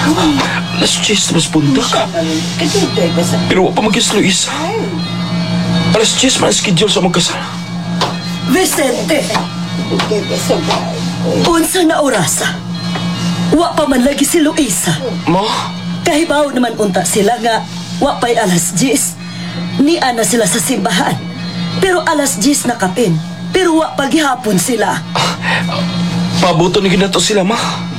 Alas 10 mas punta ka. Katutoy ba sa... Pero wa pa mag-kiss Luisa. Alas 10 man schedule sa magkasal. Vicente, Katutoy ba sa bahay? unsa na orasa? Wa pa man lagi si Luisa. Ma? Kahibaw naman unta sila nga wa pa'y alas 10. Ni ana sila sa simbahan. Pero alas 10 na kapin. Pero wa paghihapon sila. Pabuto ni ginato sila, ma.